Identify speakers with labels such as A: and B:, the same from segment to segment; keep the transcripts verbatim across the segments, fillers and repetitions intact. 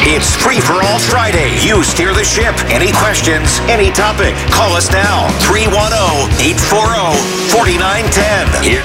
A: It's Free for All Friday. You steer the ship. Any questions, any topic, call us now. three one zero, eight four zero, four nine one zero. Here.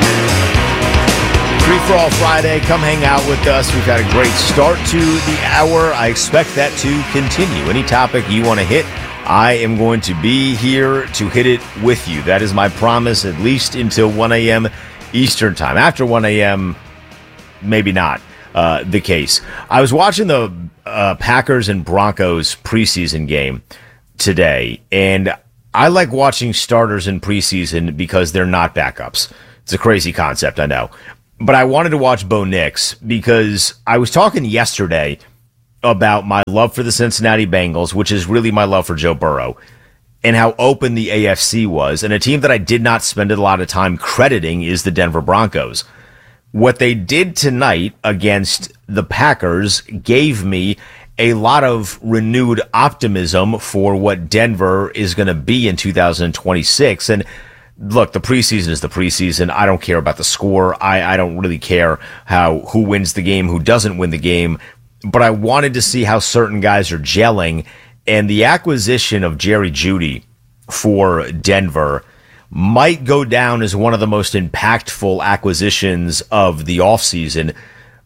B: Free for All Friday. Come hang out with us. We've had a great start to the hour. I expect that to continue. Any topic you want to hit, I am going to be here to hit it with you. That is my promise, at least until one a.m. Eastern time. After one a.m., maybe not uh, the case. I was watching the uh, Packers and Broncos preseason game today, and I like watching starters in preseason because they're not backups. It's a crazy concept, I know. But I wanted to watch Bo Nix because I was talking yesterday about my love for the Cincinnati Bengals, which is really my love for Joe Burrow, and how open the A F C was. And a team that I did not spend a lot of time crediting is the Denver Broncos. What they did tonight against the Packers gave me a lot of renewed optimism for what Denver is going to be in two thousand twenty-six. And look, the preseason is the preseason. I don't care about the score. I, I don't really care how who wins the game, who doesn't win the game. But I wanted to see how certain guys are gelling. And the acquisition of Jerry Jeudy for Denver might go down as one of the most impactful acquisitions of the offseason.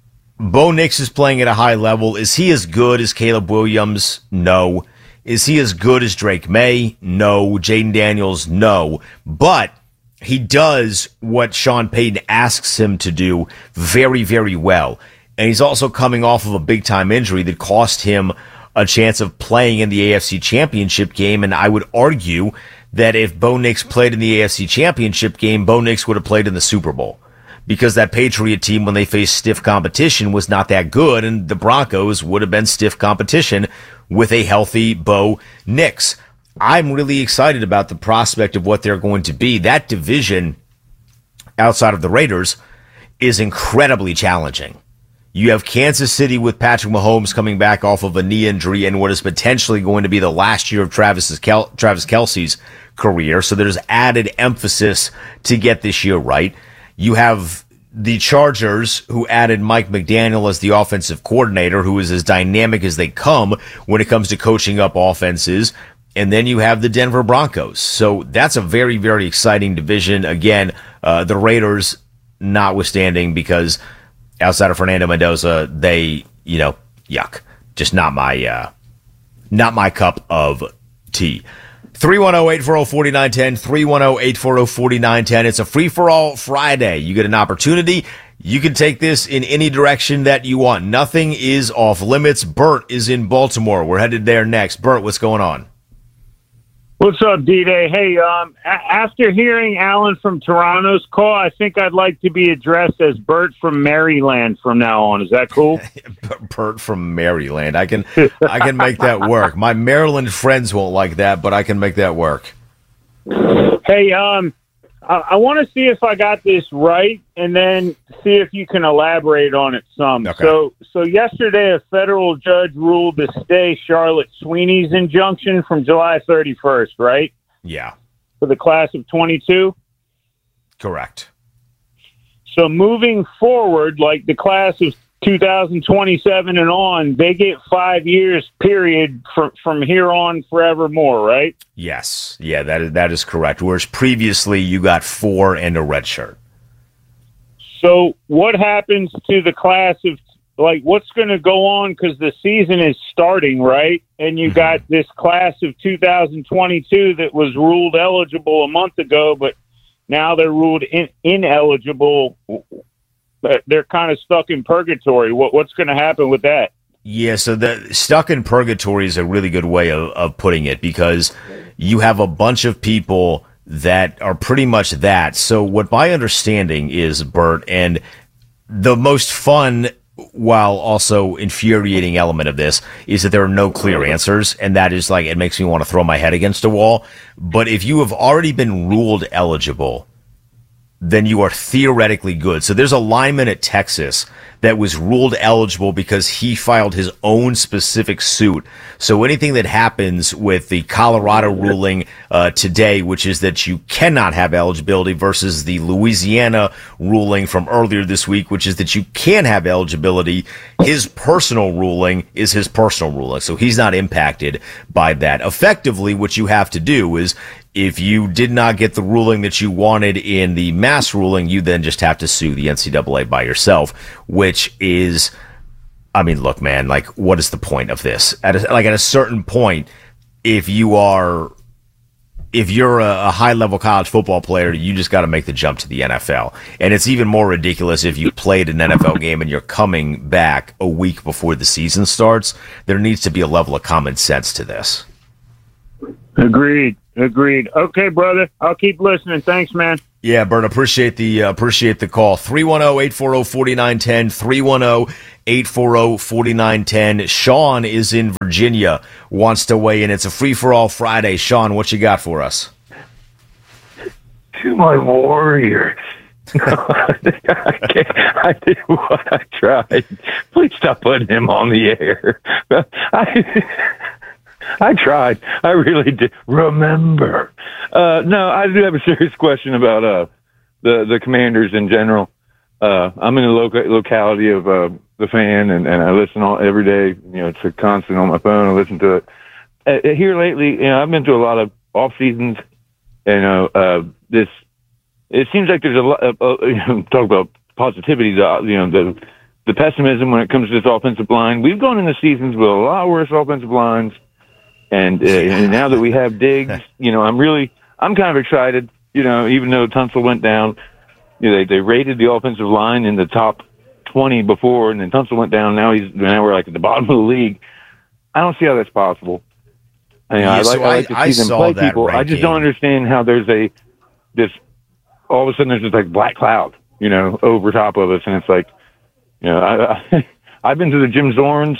B: Bo Nix is playing at a high level. Is he as good as Caleb Williams? No. Is he as good as Drake May? No. Jaden Daniels? No. But he does what Sean Payton asks him to do very, very well. And he's also coming off of a big-time injury that cost him a chance of playing in the A F C Championship game. And I would argue that if Bo Nix played in the A F C Championship game, Bo Nix would have played in the Super Bowl. Because that Patriot team, when they faced stiff competition, was not that good, and the Broncos would have been stiff competition with a healthy Bo Nix. I'm really excited about the prospect of what they're going to be. That division, outside of the Raiders, is incredibly challenging. You have Kansas City with Patrick Mahomes coming back off of a knee injury and what is potentially going to be the last year of Travis's Kel- Travis Kelce's career, so there's added emphasis to get this year right. You have the Chargers, who added Mike McDaniel as the offensive coordinator, who is as dynamic as they come when it comes to coaching up offenses. And then you have the Denver Broncos. So that's a very, very exciting division. Again, uh, the Raiders notwithstanding, because outside of Fernando Mendoza, they, you know, yuck. Just not my, uh, not my cup of tea. three one zero, eight four zero, four nine one zero, three one zero, eight four zero, four nine one zero. It's a free-for-all Friday. You get an opportunity. You can take this in any direction that you want. Nothing is off limits. Bert is in Baltimore. We're headed there next. Bert, what's going on?
C: What's up, D-Day? Hey, um, a- after hearing Alan from Toronto's call, I think I'd like to be addressed as Bert from Maryland from now on. Is that cool?
B: Bert from Maryland. I can I can make that work. My Maryland friends won't like that, but I can make that work.
C: Hey, um, I, I want to see if I got this right, and then see if you can elaborate on it some.
B: Okay.
C: So, so yesterday, a federal judge ruled to stay Charlotte Sweeney's injunction from July thirty-first, right?
B: Yeah.
C: For the class of twenty-two?
B: Correct.
C: So moving forward, like the class of two thousand twenty-seven and on, they get five years period from from here on forevermore, right?
B: Yes. Yeah, that is, that is correct. Whereas previously you got four and a red shirt.
C: So what happens to the class of, like, what's going to go on? Because the season is starting, right? And you got this class of two thousand twenty-two that was ruled eligible a month ago, but now they're ruled in, ineligible. They're kind of stuck in purgatory. What, what's going to happen with that?
B: Yeah, so the stuck in purgatory is a really good way of, of putting it, because you have a bunch of people that are pretty much that. So what my understanding is, Bert, and the most fun while also infuriating element of this is that there are no clear answers, and that is like, it makes me want to throw my head against a wall. But if you have already been ruled eligible, then you are theoretically good. So there's a lineman at Texas that was ruled eligible because he filed his own specific suit. So anything that happens with the Colorado ruling uh, today, which is that you cannot have eligibility, versus the Louisiana ruling from earlier this week, which is that you can have eligibility, his personal ruling is his personal ruling. So he's not impacted by that. Effectively, what you have to do is, if you did not get the ruling that you wanted in the mass ruling, you then just have to sue the N C double A by yourself, which is, I mean, look, man, like, what is the point of this? At a, like, at a certain point, if you are, if you're a, a high-level college football player, you just got to make the jump to the N F L. And it's even more ridiculous if you played an N F L game and you're coming back a week before the season starts. There needs to be a level of common sense to this.
C: Agreed. Agreed. Okay, brother. I'll keep listening. Thanks, man.
B: Yeah, Bert, appreciate the uh, appreciate the call. three one zero, eight four zero, four nine one zero, three one zero, eight four zero, four nine one zero. Sean is in Virginia, wants to weigh in. It's a free-for-all Friday. Sean, what you got for us?
D: To my Warriors. I, can't, I did what I tried. Please stop putting him on the air. I... I tried. I really did. Remember. Uh, no, I do have a serious question about uh, the, the Commanders in general. Uh, I'm in the local locality of uh, the Fan, and, and I listen all every day. You know, it's a constant on my phone. I listen to it. Uh, here lately, you know, I've been to a lot of off seasons. You know, uh, this. It seems like there's a lot. Of, uh, you know, talk about positivity. The, you know, the the pessimism when it comes to this offensive line. We've gone into seasons with a lot worse offensive lines. And, uh, and now that we have Diggs, you know, I'm really, I'm kind of excited, you know, even though Tunsil went down, you know, they, they rated the offensive line in the top twenty before, and then Tunsil went down. Now he's, now we're like at the bottom of the league. I don't see how that's possible. You know,
B: yeah,
D: I like,
B: so
D: I like
B: I,
D: to see
B: I
D: them play people.
B: Ranking.
D: I just don't understand how there's a, this, all of a sudden there's this like black cloud, you know, over top of us. And it's like, you know, I, I, I've been to the Jim Zorns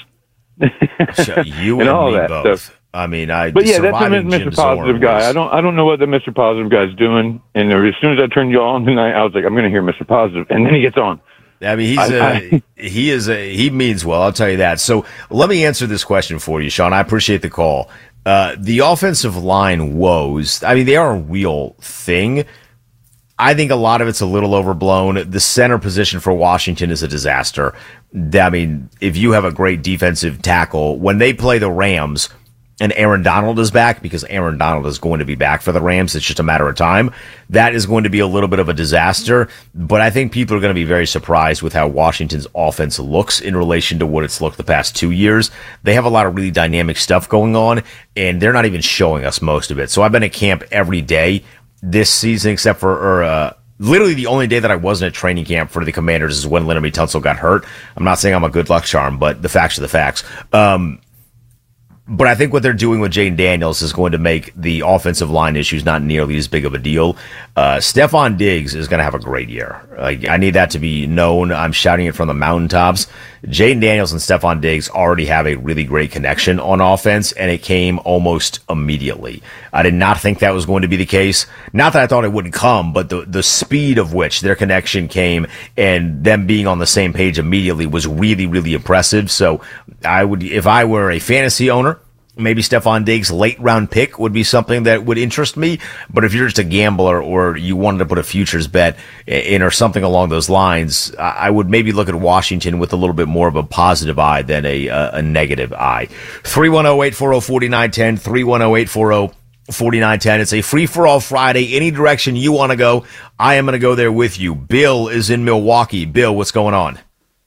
B: so you
D: and,
B: and
D: all
B: me
D: that
B: both.
D: stuff.
B: I mean, I.
D: But yeah, that's a Mister
B: Jim
D: Positive
B: Zorn
D: guy.
B: was...
D: I don't, I don't know what the Mister Positive guy's doing. And as soon as I turned you on tonight, I was like, I'm going to hear Mister Positive, and then he gets on.
B: I mean, he's
D: I,
B: a,
D: I,
B: he is a, he means well. I'll tell you that. So let me answer this question for you, Sean. I appreciate the call. Uh, the offensive line woes. I mean, they are a real thing. I think a lot of it's a little overblown. The center position for Washington is a disaster. I mean, if you have a great defensive tackle, when they play the Rams and Aaron Donald is back, because Aaron Donald is going to be back for the Rams, it's just a matter of time, that is going to be a little bit of a disaster. But I think people are going to be very surprised with how Washington's offense looks in relation to what it's looked the past two years. They have a lot of really dynamic stuff going on, and they're not even showing us most of it. So I've been at camp every day this season, except for or, uh, literally the only day that I wasn't at training camp for the Commanders is when Leonard Tunsil got hurt. I'm not saying I'm a good luck charm, but the facts are the facts. Um, But I think what they're doing with Jaden Daniels is going to make the offensive line issues not nearly as big of a deal. Uh, Stephon Diggs is going to have a great year. Like, I need that to be known. I'm shouting it from the mountaintops. Jaden Daniels and Stephon Diggs already have a really great connection on offense, and it came almost immediately. I did not think that was going to be the case. Not that I thought it wouldn't come, but the, the speed of which their connection came and them being on the same page immediately was really, really impressive. So I would, if I were a fantasy owner, maybe Stephon Diggs' late round pick would be something that would interest me. But if you're just a gambler or you wanted to put a futures bet in or something along those lines, I would maybe look at Washington with a little bit more of a positive eye than a a, a negative eye. three one zero, eight four zero, four nine one zero, three one zero, eight four zero, four nine one zero. It's a free-for-all Friday. Any direction you want to go, I am going to go there with you. Bill is in Milwaukee. Bill, what's going on?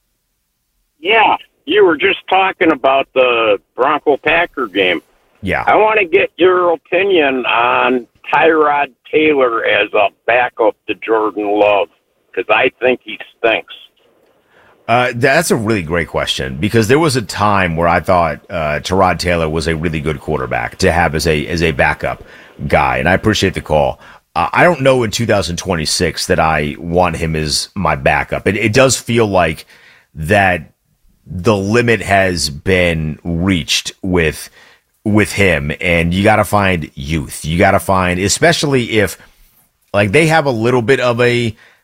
E: Yeah. You were just talking about the Bronco-Packer game.
B: Yeah.
E: I want to get your opinion on Tyrod Taylor as a backup to Jordan Love, because I think he stinks.
B: Uh, that's a really great question, because there was a time where I thought uh, Tyrod Taylor was a really good quarterback to have as a as a backup guy, and I appreciate the call. Uh, I don't know in two thousand twenty-six that I want him as my backup. It, it does feel like that the limit has been reached with with him, and you got to find youth. You got to find, especially if like they have a little bit of a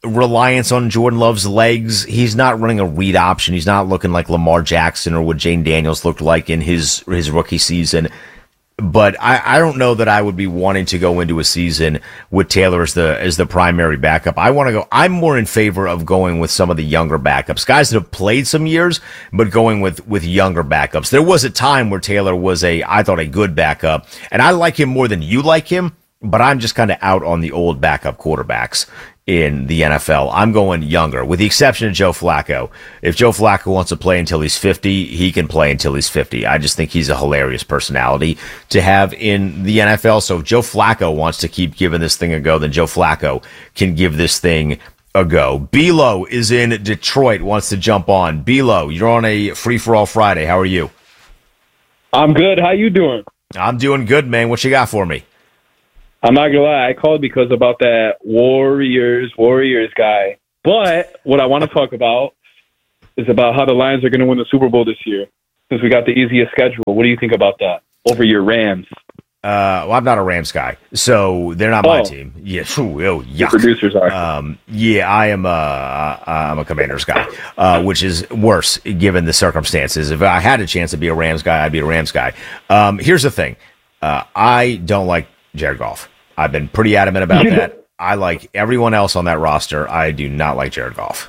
B: reliance on Jordan Love's legs. He's not running a read option. He's not looking like Lamar Jackson or what Jane Daniels looked like in his his rookie season. But I, I don't know that I would be wanting to go into a season with Taylor as the as the primary backup. I want to go. I'm more in favor of going with some of the younger backups, guys that have played some years, but going with with younger backups. There was a time where Taylor was a, I thought, a good backup, and I like him more than you like him. But I'm just kind of out on the old backup quarterbacks in the N F L. I'm going younger, with the exception of Joe Flacco. If Joe Flacco wants to play until he's fifty, he can play until he's fifty. I just think he's a hilarious personality to have in the N F L. So if Joe Flacco wants to keep giving this thing a go, then Joe Flacco can give this thing a go. B-Lo is in Detroit, wants to jump on. B-Lo, you're on a free-for-all Friday. How are you?
F: I'm good. How you doing?
B: I'm doing good, man. What you got for me?
F: I'm not gonna lie, I called because about that Warriors, Warriors guy. But what I want to talk about is about how the Lions are going to win the Super Bowl this year, since we got the easiest schedule. What do you think about that over your Rams?
B: Uh, well, I'm not a Rams guy, so they're not
F: oh.
B: my team. Yeah, phew, oh, yuck.
F: The producers are.
B: Um, yeah, I am. Uh, I'm a Commanders guy, uh, which is worse given the circumstances. If I had a chance to be a Rams guy, I'd be a Rams guy. Um, here's the thing: uh, I don't like Jared Goff. I've been pretty adamant about that. I like everyone else on that roster. I do not like Jared Goff.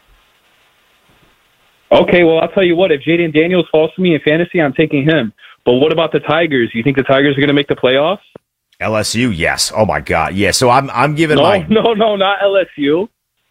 F: Okay, well, I'll tell you what. If Jaden Daniels falls to me in fantasy, I'm taking him. But what about the Tigers? You think the Tigers are going to make the playoffs?
B: L S U, yes. Oh, my God. Yeah, so I'm I'm giving
F: no,
B: my...
F: No, no, not L S U.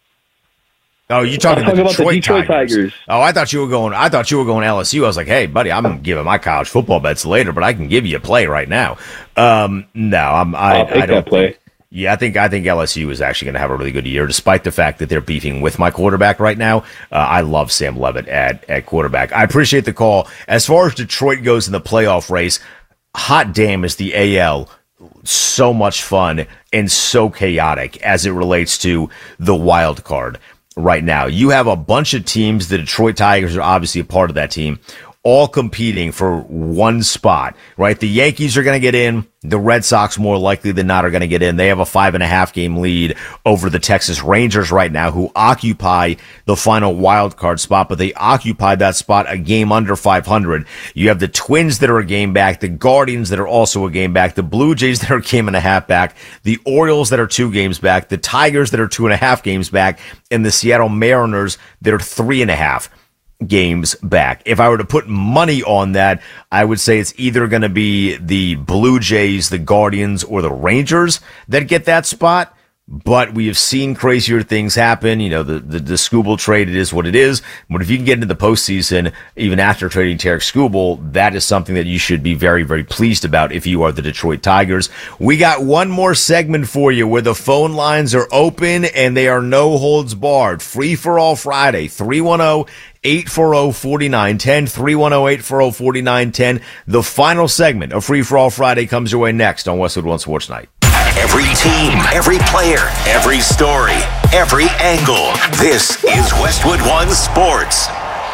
B: Oh, you're talking,
F: talking
B: the
F: about
B: Detroit,
F: the Detroit Tigers.
B: Tigers. Oh, I thought you were going. I thought you were going L S U. I was like, hey, buddy, I'm giving my college football bets later, but I can give you a play right now. Um, no, I'm. I,
F: I'll take
B: I don't
F: that play.
B: Think, yeah, I think I think L S U is actually going to have a really good year, despite the fact that they're beefing with my quarterback right now. Uh, I love Sam Levitt at at quarterback. I appreciate the call. As far as Detroit goes in the playoff race, hot damn is the A L so much fun and so chaotic as it relates to the wild card. Right now, you have a bunch of teams. The Detroit Tigers are obviously a part of that team, all competing for one spot, right? The Yankees are going to get in. The Red Sox, more likely than not, are going to get in. They have a five and a half game lead over the Texas Rangers right now, who occupy the final wild card spot, but they occupy that spot a game under five hundred. You have the Twins that are a game back, the Guardians that are also a game back, the Blue Jays that are a game and a half back, the Orioles that are two games back, the Tigers that are two and a half games back, and the Seattle Mariners that are three and a half games back. If I were to put money on that, I would say it's either going to be the Blue Jays, the Guardians, or the Rangers that get that spot. But we have seen crazier things happen. You know, the, the, the Skubal trade, it is what it is. But if you can get into the postseason, even after trading Tarek Skubal, that is something that you should be very, very pleased about if you are the Detroit Tigers. We got one more segment for you where the phone lines are open and they are no holds barred. Free for all Friday, three one zero, eight four zero, four nine one zero, three one zero, eight four zero, four nine one zero. The final segment of Free for All Friday comes your way next on Westwood One Sports Night.
A: Every team, every player, every story, every angle. This is Westwood One Sports.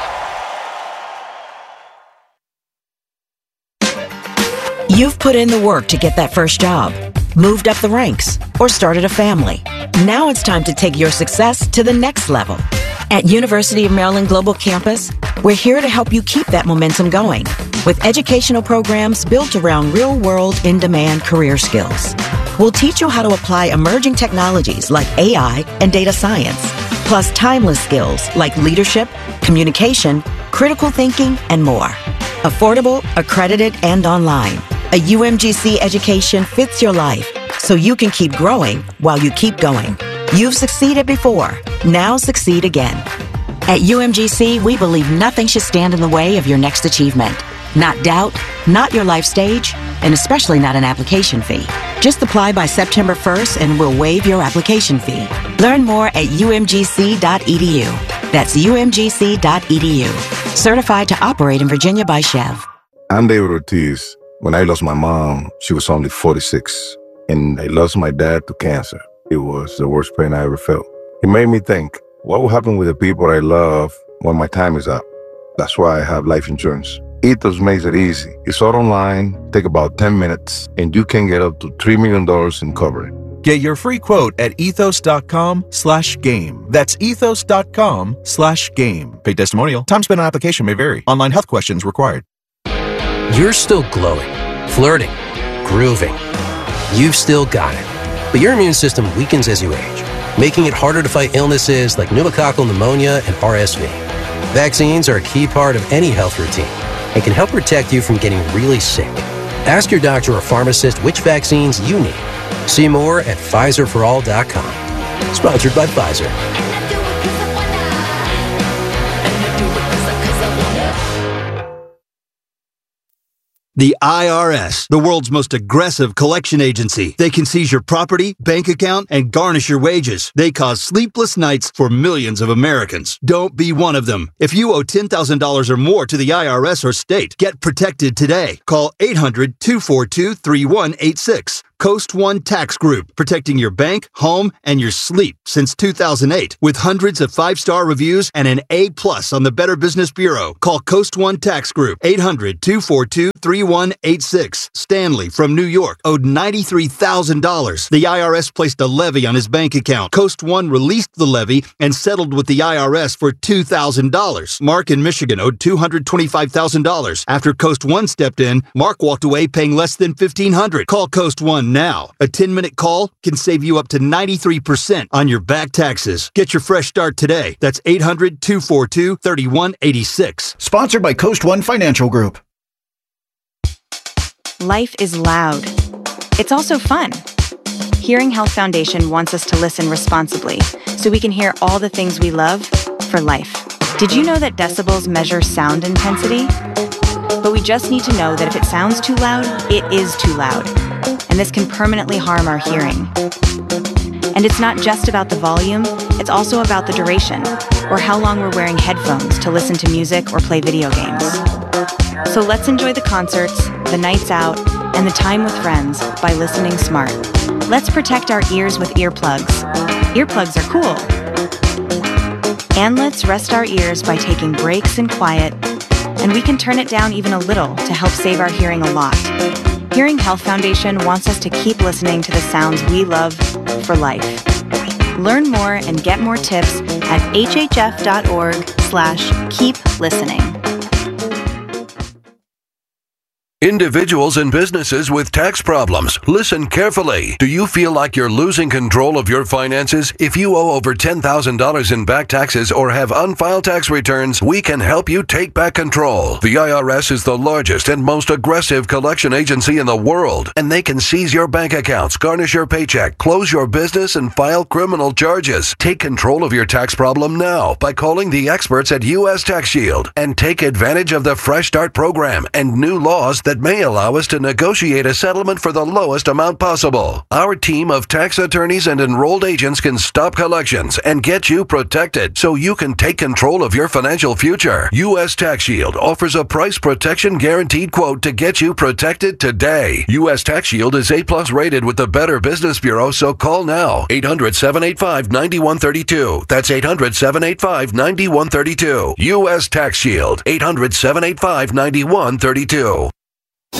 G: You've put in the work to get that first job, moved up the ranks, or started a family. Now it's time to take your success to the next level. At University of Maryland Global Campus, we're here to help you keep that momentum going with educational programs built around real-world, in-demand career skills. We'll teach you how to apply emerging technologies like A I and data science, plus timeless skills like leadership, communication, critical thinking, and more. Affordable, accredited, and online. A U M G C education fits your life so you can keep growing while you keep going. You've succeeded before. Now succeed again. At U M G C, we believe nothing should stand in the way of your next achievement. Not doubt, not your life stage, and especially not an application fee. Just apply by September first and we'll waive your application fee. Learn more at U M G C dot E D U. That's U M G C dot E D U. Certified to operate in Virginia by Chev.
H: I'm David Ortiz. When I lost my mom, she was only forty-six. And I lost my dad to cancer. It was the worst pain I ever felt. It made me think, what will happen with the people I love when my time is up? That's why I have life insurance. Ethos makes it easy. It's all online, take about ten minutes, and you can get up to three million dollars in coverage.
I: Get your free quote at ethos.com slash game. That's ethos.com slash game. Paid testimonial. Time spent on application may vary. Online health questions required.
J: You're still glowing, flirting, grooving. You've still got it. But your immune system weakens as you age, making it harder to fight illnesses like pneumococcal pneumonia and R S V. Vaccines are a key part of any health routine and can help protect you from getting really sick. Ask your doctor or pharmacist which vaccines you need. See more at Pfizer for all dot com. Sponsored by Pfizer.
K: The I R S, the world's most aggressive collection agency. They can seize your property, bank account, and garnish your wages. They cause sleepless nights for millions of Americans. Don't be one of them. If you owe ten thousand dollars or more to the I R S or state, get protected today. Call eight hundred, two four two, three one eight six. Coast One Tax Group, protecting your bank, home, and your sleep since two thousand eight. With hundreds of five-star reviews and an A plus on the Better Business Bureau. Call Coast One Tax Group, eight hundred, two four two, three one eight six. Stanley from New York owed ninety-three thousand dollars. The I R S placed a levy on his bank account. Coast One released the levy and settled with the I R S for two thousand dollars. Mark in Michigan owed two hundred twenty-five thousand dollars. After Coast One stepped in, Mark walked away paying less than fifteen hundred dollars. Call Coast One now. A ten-minute call can save you up to ninety-three percent on your back taxes. Get your fresh start today. That's eight hundred, two four two, three one eight six.
L: Sponsored by Coast One Financial Group.
M: Life is loud. It's also fun. Hearing Health Foundation wants us to listen responsibly so we can hear all the things we love for life. Did you know that decibels measure sound intensity? But we just need to know that if it sounds too loud, it is too loud. And this can permanently harm our hearing. And it's not just about the volume, it's also about the duration, or how long we're wearing headphones to listen to music or play video games. So let's enjoy the concerts, the nights out, and the time with friends by listening smart. Let's protect our ears with earplugs. Earplugs are cool. And let's rest our ears by taking breaks in quiet, and we can turn it down even a little to help save our hearing a lot. Hearing Health Foundation wants us to keep listening to the sounds we love for life. Learn more and get more tips at hhf.org slash keep listening.
N: Individuals and businesses with tax problems, listen carefully. Do you feel like you're losing control of your finances? If you owe over ten thousand dollars in back taxes or have unfiled tax returns, we can help you take back control. The I R S is the largest and most aggressive collection agency in the world, and they can seize your bank accounts, garnish your paycheck, close your business, and file criminal charges. Take control of your tax problem now by calling the experts at U S Tax Shield and take advantage of the Fresh Start program and new laws that that may allow us to negotiate a settlement for the lowest amount possible. Our team of tax attorneys and enrolled agents can stop collections and get you protected so you can take control of your financial future. U S Tax Shield offers a price protection guaranteed quote to get you protected today. U S Tax Shield is A plus rated with the Better Business Bureau, so call now. eight hundred, seven eight five, nine one three two. That's eight hundred, seven eight five, nine one three two. U S Tax Shield. eight hundred, seven eight five, nine one three two.